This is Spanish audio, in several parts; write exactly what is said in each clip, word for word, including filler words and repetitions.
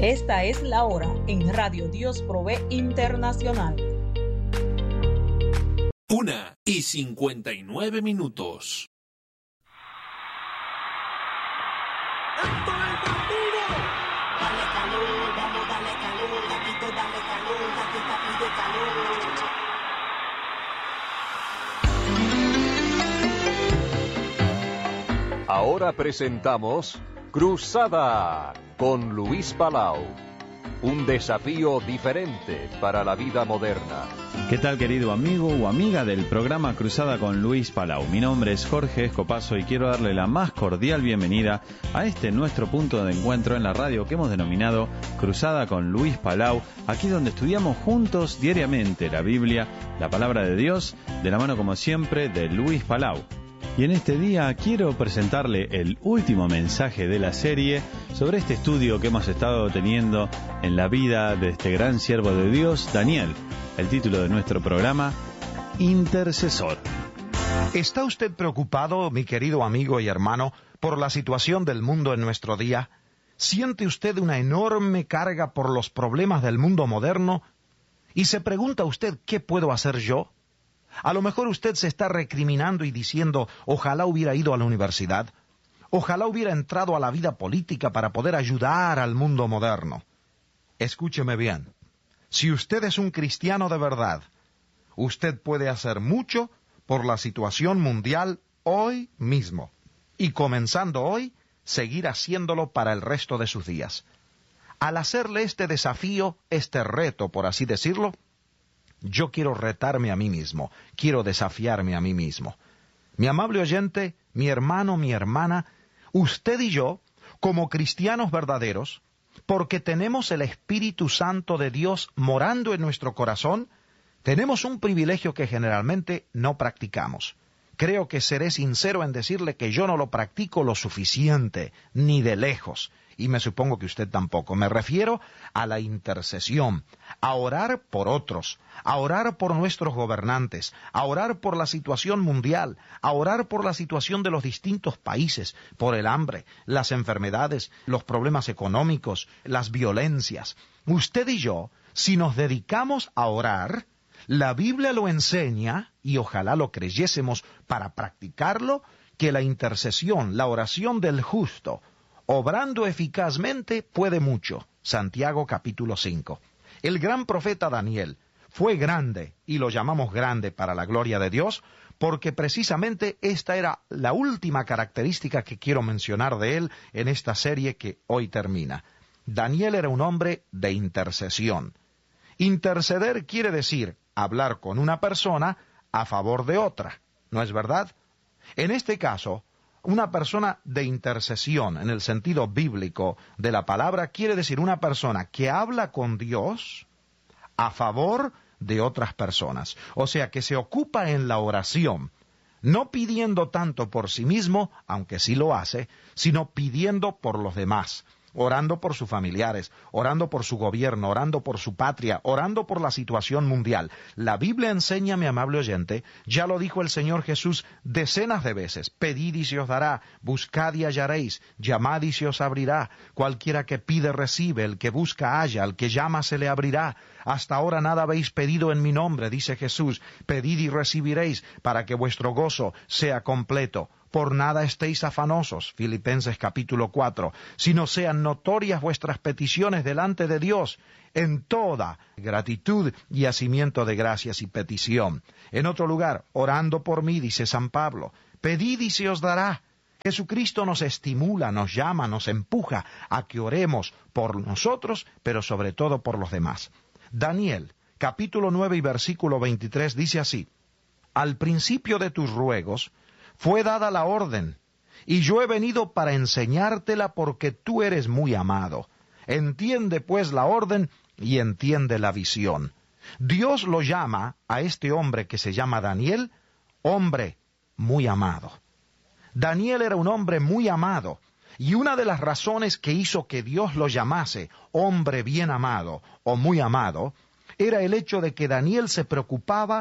Esta es la hora en Radio Dios Provee Internacional. Una y cincuenta y nueve minutos. ¡Esto es Bambino! Dale calor, vamos, dale calor, gatito, dale calor, gatita pide calor. Ahora presentamos Cruzada con Luis Palau. Un desafío diferente para la vida moderna. ¿Qué tal, querido amigo o amiga del programa Cruzada con Luis Palau? Mi nombre es Jorge Escopazo y quiero darle la más cordial bienvenida a este nuestro punto de encuentro en la radio que hemos denominado Cruzada con Luis Palau, aquí donde estudiamos juntos diariamente la Biblia, la palabra de Dios, de la mano como siempre de Luis Palau. Y en este día quiero presentarle el último mensaje de la serie sobre este estudio que hemos estado teniendo en la vida de este gran siervo de Dios, Daniel. El título de nuestro programa, Intercesor. ¿Está usted preocupado, mi querido amigo y hermano, por la situación del mundo en nuestro día? ¿Siente usted una enorme carga por los problemas del mundo moderno? ¿Y se pregunta usted qué puedo hacer yo? A lo mejor usted se está recriminando y diciendo, ojalá hubiera ido a la universidad, ojalá hubiera entrado a la vida política para poder ayudar al mundo moderno. Escúcheme bien, si usted es un cristiano de verdad, usted puede hacer mucho por la situación mundial hoy mismo, y comenzando hoy, seguir haciéndolo para el resto de sus días. Al hacerle este desafío, este reto, por así decirlo, yo quiero retarme a mí mismo, quiero desafiarme a mí mismo. Mi amable oyente, mi hermano, mi hermana, usted y yo, como cristianos verdaderos, porque tenemos el Espíritu Santo de Dios morando en nuestro corazón, tenemos un privilegio que generalmente no practicamos. Creo que seré sincero en decirle que yo no lo practico lo suficiente, ni de lejos, y me supongo que usted tampoco. Me refiero a la intercesión, a orar por otros, a orar por nuestros gobernantes, a orar por la situación mundial, a orar por la situación de los distintos países, por el hambre, las enfermedades, los problemas económicos, las violencias. Usted y yo, si nos dedicamos a orar, la Biblia lo enseña, y ojalá lo creyésemos para practicarlo, que la intercesión, la oración del justo, obrando eficazmente, puede mucho. Santiago capítulo cinco. El gran profeta Daniel fue grande, y lo llamamos grande para la gloria de Dios, porque precisamente esta era la última característica que quiero mencionar de él en esta serie que hoy termina. Daniel era un hombre de intercesión. Interceder quiere decir hablar con una persona a favor de otra, ¿no es verdad? En este caso, una persona de intercesión, en el sentido bíblico de la palabra, quiere decir una persona que habla con Dios a favor de otras personas. O sea, que se ocupa en la oración, no pidiendo tanto por sí mismo, aunque sí lo hace, sino pidiendo por los demás. Orando por sus familiares, orando por su gobierno, orando por su patria, orando por la situación mundial. La Biblia enseña, mi amable oyente, ya lo dijo el Señor Jesús decenas de veces, pedid y se os dará, buscad y hallaréis, llamad y se os abrirá, cualquiera que pide recibe, el que busca halla, el que llama se le abrirá. Hasta ahora nada habéis pedido en mi nombre, dice Jesús, pedid y recibiréis, para que vuestro gozo sea completo. Por nada estéis afanosos, Filipenses capítulo cuatro, sino sean notorias vuestras peticiones delante de Dios, en toda gratitud y hacimiento de gracias y petición. En otro lugar, orando por mí, dice San Pablo, pedid y se os dará. Jesucristo nos estimula, nos llama, nos empuja a que oremos por nosotros, pero sobre todo por los demás. Daniel, capítulo nueve y versículo veintitrés, dice así, al principio de tus ruegos, fue dada la orden, y yo he venido para enseñártela porque tú eres muy amado. Entiende pues la orden y entiende la visión. Dios lo llama a este hombre que se llama Daniel, hombre muy amado. Daniel era un hombre muy amado, y una de las razones que hizo que Dios lo llamase hombre bien amado o muy amado, era el hecho de que Daniel se preocupaba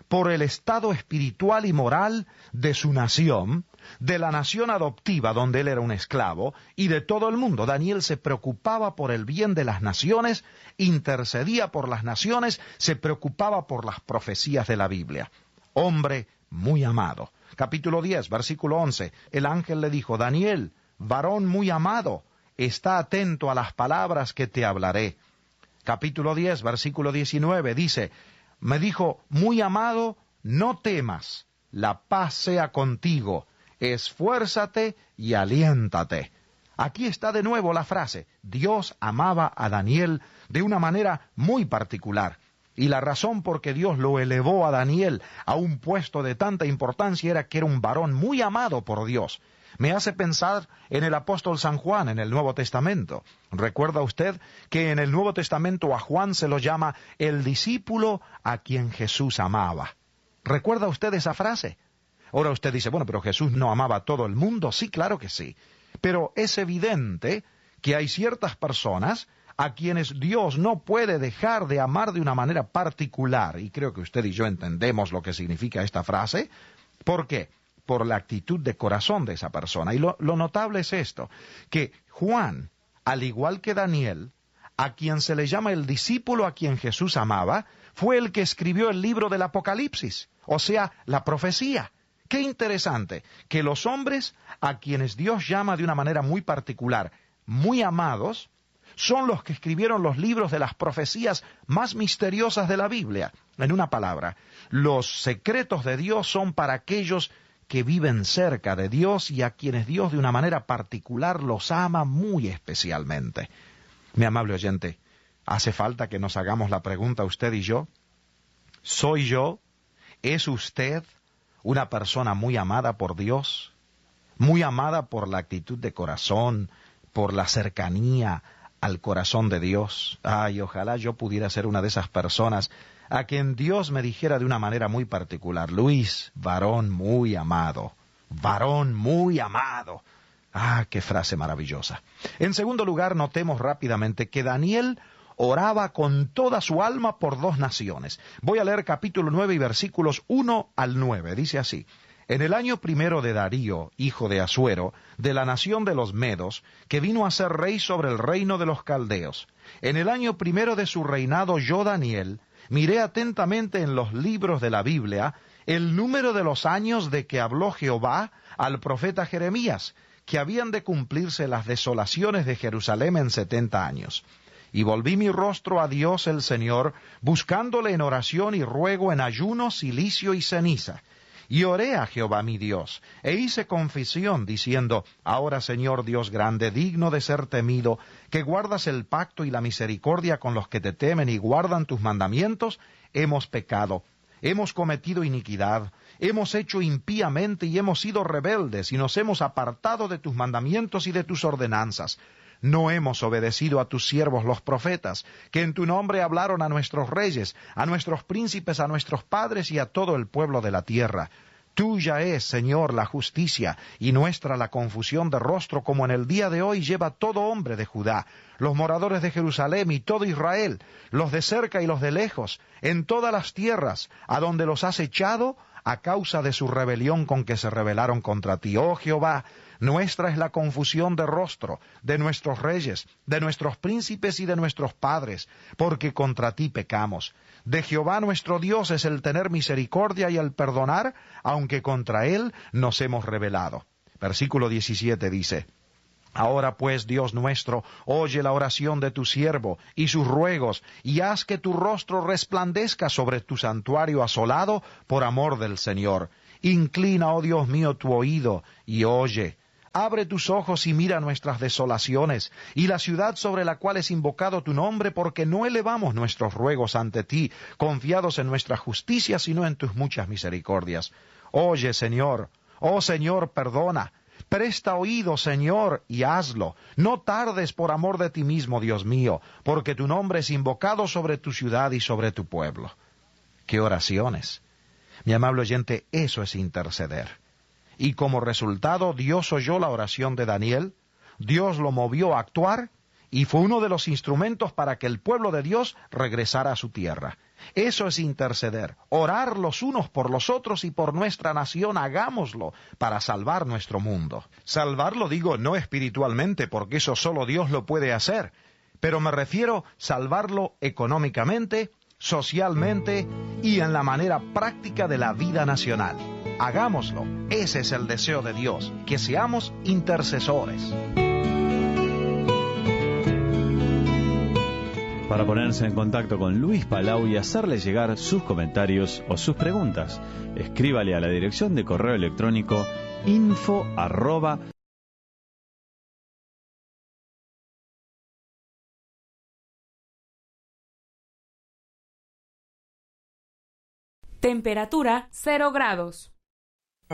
por el estado espiritual y moral de su nación, de la nación adoptiva donde él era un esclavo, y de todo el mundo. Daniel se preocupaba por el bien de las naciones, intercedía por las naciones, se preocupaba por las profecías de la Biblia. Hombre muy amado. Capítulo diez, versículo once. El ángel le dijo: Daniel, varón muy amado, está atento a las palabras que te hablaré. Capítulo diez, versículo diecinueve, dice: me dijo, muy amado, no temas, la paz sea contigo, esfuérzate y aliéntate. Aquí está de nuevo la frase: Dios amaba a Daniel de una manera muy particular. Y la razón por que Dios lo elevó a Daniel a un puesto de tanta importancia era que era un varón muy amado por Dios. Me hace pensar en el apóstol San Juan en el Nuevo Testamento. ¿Recuerda usted que en el Nuevo Testamento a Juan se lo llama el discípulo a quien Jesús amaba? ¿Recuerda usted esa frase? Ahora usted dice, bueno, pero Jesús no amaba a todo el mundo. Sí, claro que sí. Pero es evidente que hay ciertas personas a quienes Dios no puede dejar de amar de una manera particular. Y creo que usted y yo entendemos lo que significa esta frase. ¿Por qué? Por la actitud de corazón de esa persona. Y lo, lo notable es esto, que Juan, al igual que Daniel, a quien se le llama el discípulo a quien Jesús amaba, fue el que escribió el libro del Apocalipsis, o sea, la profecía. Qué interesante que los hombres a quienes Dios llama de una manera muy particular, muy amados, son los que escribieron los libros de las profecías más misteriosas de la Biblia. En una palabra, los secretos de Dios son para aquellos que viven cerca de Dios y a quienes Dios de una manera particular los ama muy especialmente. Mi amable oyente, hace falta que nos hagamos la pregunta usted y yo. ¿Soy yo? ¿Es usted una persona muy amada por Dios? Muy amada por la actitud de corazón, por la cercanía al corazón de Dios. Ay, ojalá yo pudiera ser una de esas personas a quien Dios me dijera de una manera muy particular: Luis, varón muy amado, varón muy amado. Ah, qué frase maravillosa. En segundo lugar, notemos rápidamente que Daniel oraba con toda su alma por dos naciones. Voy a leer capítulo nueve y versículos uno al nueve. Dice así: en el año primero de Darío, hijo de Asuero, de la nación de los Medos, que vino a ser rey sobre el reino de los caldeos, en el año primero de su reinado, yo, Daniel, miré atentamente en los libros de la Biblia el número de los años de que habló Jehová al profeta Jeremías, que habían de cumplirse las desolaciones de Jerusalén en setenta años. Y volví mi rostro a Dios el Señor, buscándole en oración y ruego, en ayuno, cilicio y ceniza. Y oré a Jehová mi Dios, e hice confesión, diciendo: ahora, Señor Dios grande, digno de ser temido, que guardas el pacto y la misericordia con los que te temen y guardan tus mandamientos, hemos pecado, hemos cometido iniquidad, hemos hecho impíamente y hemos sido rebeldes, y nos hemos apartado de tus mandamientos y de tus ordenanzas. No hemos obedecido a tus siervos los profetas, que en tu nombre hablaron a nuestros reyes, a nuestros príncipes, a nuestros padres y a todo el pueblo de la tierra. Tuya es, Señor, la justicia, y nuestra la confusión de rostro, como en el día de hoy lleva todo hombre de Judá, los moradores de Jerusalén y todo Israel, los de cerca y los de lejos, en todas las tierras, a donde los has echado a causa de su rebelión con que se rebelaron contra ti. Oh Jehová, nuestra es la confusión de rostro, de nuestros reyes, de nuestros príncipes y de nuestros padres, porque contra ti pecamos. De Jehová nuestro Dios es el tener misericordia y el perdonar, aunque contra él nos hemos rebelado. Versículo diecisiete dice: ahora pues, Dios nuestro, oye la oración de tu siervo y sus ruegos, y haz que tu rostro resplandezca sobre tu santuario asolado por amor del Señor. Inclina, oh Dios mío, tu oído y oye. Abre tus ojos y mira nuestras desolaciones, y la ciudad sobre la cual es invocado tu nombre, porque no elevamos nuestros ruegos ante ti, confiados en nuestra justicia, sino en tus muchas misericordias. Oye, Señor, oh Señor, perdona. Presta oído, Señor, y hazlo. No tardes por amor de ti mismo, Dios mío, porque tu nombre es invocado sobre tu ciudad y sobre tu pueblo. ¡Qué oraciones! Mi amable oyente, eso es interceder. Y como resultado, Dios oyó la oración de Daniel, Dios lo movió a actuar, y fue uno de los instrumentos para que el pueblo de Dios regresara a su tierra. Eso es interceder, orar los unos por los otros y por nuestra nación, hagámoslo para salvar nuestro mundo. Salvarlo digo no espiritualmente, porque eso solo Dios lo puede hacer, pero me refiero salvarlo económicamente, socialmente y en la manera práctica de la vida nacional. Hagámoslo, ese es el deseo de Dios, que seamos intercesores. Para ponerse en contacto con Luis Palau y hacerle llegar sus comentarios o sus preguntas, escríbale a la dirección de correo electrónico info arroba Temperatura cero grados.